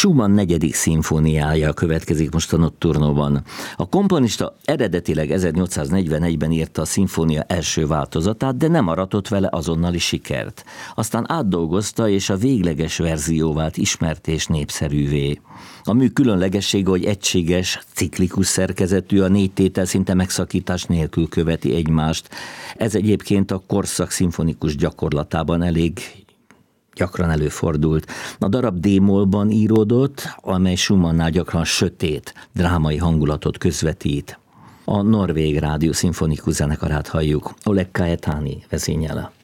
Schumann 4. szimfóniája következik most a Nocturnóban. A komponista eredetileg 1841-ben írta a szimfónia első változatát, de nem aratott vele azonnali sikert. Aztán átdolgozta, és a végleges verzió vált ismert és népszerűvé. A mű különlegessége, hogy egységes, ciklikus szerkezetű, a 4 tétel szinte megszakítás nélkül követi egymást. Ez egyébként a korszak szimfonikus gyakorlatában elég gyakran előfordult. A darab D-mollban íródott, amely Schumannál gyakran sötét, drámai hangulatot közvetít. A Norvég Rádió Szimfonikus Zenekarát halljuk. Oleg Kajetáni vezényele.